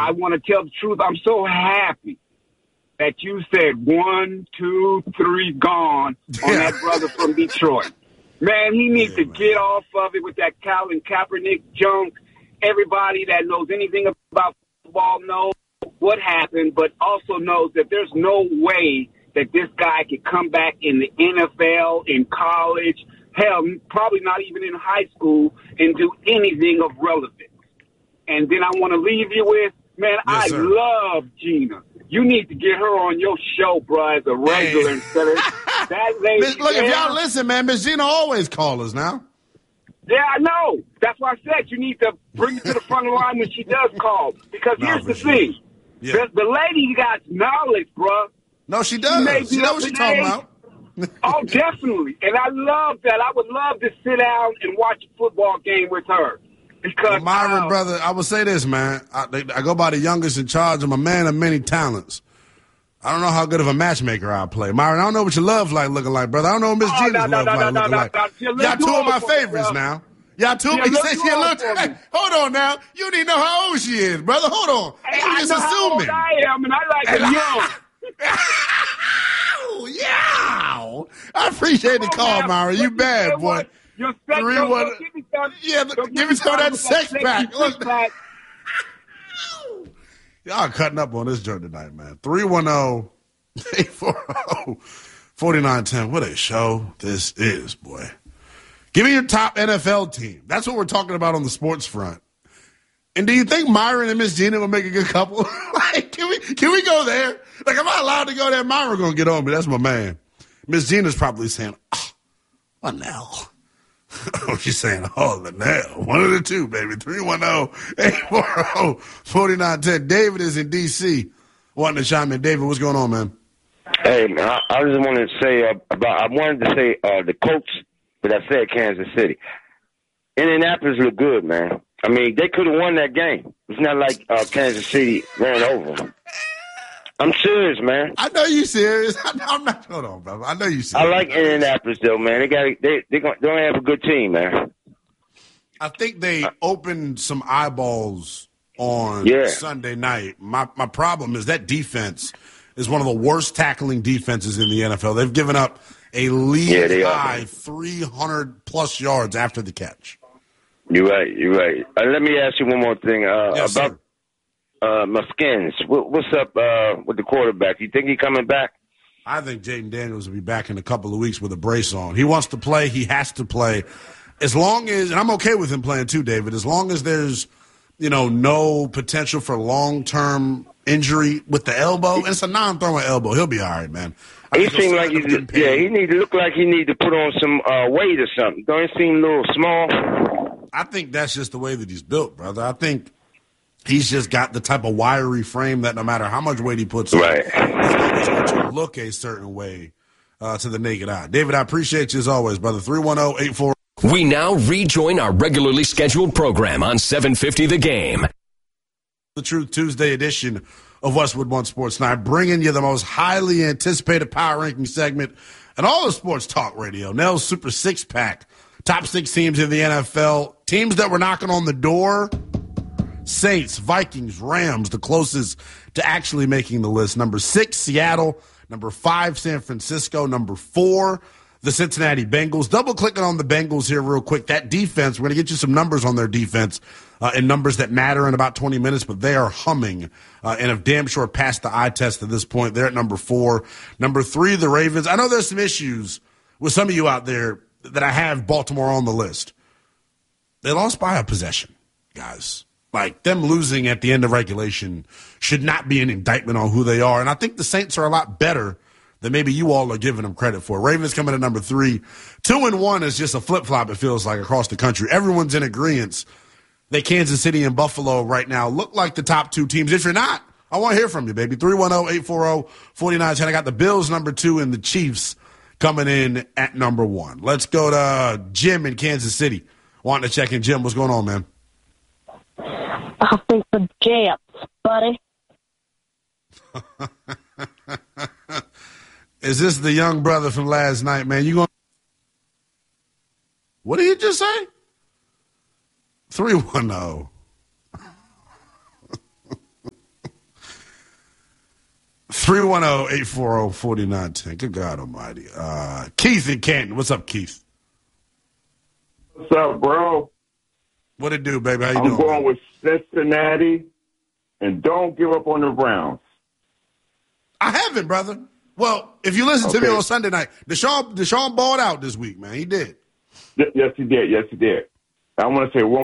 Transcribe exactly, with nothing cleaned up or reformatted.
I want to tell the truth. I'm so happy that you said one, two, three, gone on that brother from Detroit. Man, he needs yeah, to man. get off of it with that Colin Kaepernick junk. Everybody that knows anything about football knows what happened, but also knows that there's no way that this guy could come back in the N F L, in college, hell, probably not even in high school, and do anything of relevance. And then I want to leave you with, man, yes, I sir. love Gina. You need to get her on your show, bro, as a regular hey. instead of that lady. Miss, look, there. If y'all listen, man, Miss Gina always calls us now. Yeah, I know. That's why I said you need to bring her to the front of the line when she does call. Because no, here's the sure. thing. Yeah. The, the lady got knowledge, bro. No, she does. She, she knows what she's talking about. Oh, definitely. And I love that. I would love to sit down and watch a football game with her. Because well, Myron, uh, brother, I will say this, man. I, I go by the youngest in charge. I'm a man of many talents. I don't know how good of a matchmaker I play. Myron, I don't know what your love like looking like, brother. I don't know what Miss oh, Gina's no, no, love no, like no, looking no, like. no, no, Y'all two of my favorites me, now. Y'all two of my favorites. Hey, hold on now. You don't even know how old she is, brother. Hold on. Hey, you I just know assuming. How old I am, and I like her young. Yeah. I appreciate the call, Myron. You bad, boy. Your sex, Three, don't, one, don't give me some, yeah, give, give me some of that sex pack. Look. pack. Y'all cutting up on this joint tonight, man. three one zero, eight four zero, four nine one zero. What a show this is, boy. Give me your top N F L team. That's what we're talking about on the sports front. And do you think Myron and Miss Gina will make a good couple? Like, can we can we go there? Like, am I allowed to go there? Myron gonna get on me. That's my man. Miss Gina's probably saying, oh, what now? Oh, she's saying, oh, the nail. One of the two, baby. three one zero, eight four zero, four nine one zero. David is in D C wanting to chime in. David, what's going on, man? Hey, man, I, I just wanted to say uh, about, I wanted to say uh, the Colts, but I said Kansas City. Indianapolis look good, man. I mean, they could have won that game. It's not like uh, Kansas City ran over them. I'm serious, man. I know you serious. I'm not. Hold on, brother. I know you serious. I like Indianapolis, though, man. They got they they gonna, they gonna have a good team, man. I think they opened some eyeballs on yeah. Sunday night. My my problem is that defense is one of the worst tackling defenses in the N F L. They've given up a league yeah, high three hundred plus yards after the catch. You're right. You're right. Uh, let me ask you one more thing uh, yes, about. Sir. Uh, Muskins, what, what's up uh, with the quarterback? You think he coming back? I think Jaden Daniels will be back in a couple of weeks with a brace on. He wants to play. He has to play. As long as, and I'm okay with him playing too, David, as long as there's, you know, no potential for long-term injury with the elbow. And it's a non-throwing elbow. He'll be all right, man. I he seems like he's, yeah, he need to look like he need to put on some uh, weight or something. Don't he seem a little small? I think that's just the way that he's built, brother. I think he's just got the type of wiry frame that no matter how much weight he puts on, right. he's going to look a certain way uh, to the naked eye. David, I appreciate you as always, brother. three one zero, eight four zero. We now rejoin our regularly scheduled program on seven fifty The Game. The Truth Tuesday edition of Westwood One Sports Night, bringing you the most highly anticipated power ranking segment in all of sports talk radio. Nell's Super Six Pack. Top six teams in the N F L. Teams that were knocking on the door. Saints, Vikings, Rams, the closest to actually making the list. Number six, Seattle. Number five, San Francisco. Number four, the Cincinnati Bengals. Double clicking on the Bengals here real quick. That defense, we're going to get you some numbers on their defense uh, and numbers that matter in about twenty minutes, but they are humming uh, and have damn sure passed the eye test at this point. They're at number four. Number three, the Ravens. I know there's some issues with some of you out there that I have Baltimore on the list. They lost by a possession, guys. Like, them losing at the end of regulation should not be an indictment on who they are. And I think the Saints are a lot better than maybe you all are giving them credit for. Ravens coming at number three. Two and one is just a flip-flop, it feels like, across the country. Everyone's in agreement that Kansas City and Buffalo right now look like the top two teams. If you're not, I want to hear from you, baby. three one zero, eight four zero, four nine one zero. I got the Bills number two and the Chiefs coming in at number one. Let's go to uh, Jim in Kansas City. Wanting to check in. Jim, what's going on, man? I think the Jets, buddy. Is this the young brother from last night, man? You going? What did he just say? three one zero. three one zero, eight four zero, four nine one zero. Good God almighty. Uh, Keith in Canton. What's up, Keith? What's up, bro? What it do, baby? How you I'm doing? going man? with Cincinnati, and don't give up on the Browns. I haven't, brother. Well, if you listen to Okay. me on Sunday night, Deshaun, Deshaun balled out this week, man. He did. Y- Yes, he did. Yes, he did. I want to say one